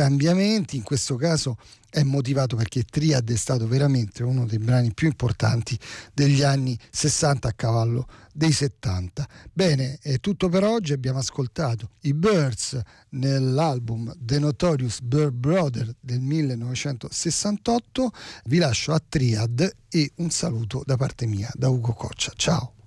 cambiamenti. In questo caso è motivato perché Triad è stato veramente uno dei brani più importanti degli anni 60 a cavallo dei 70. Bene, è tutto per oggi. Abbiamo ascoltato i Byrds nell'album The Notorious Byrd Brother del 1968. Vi lascio a Triad e un saluto da parte mia, da Ugo Coccia. Ciao.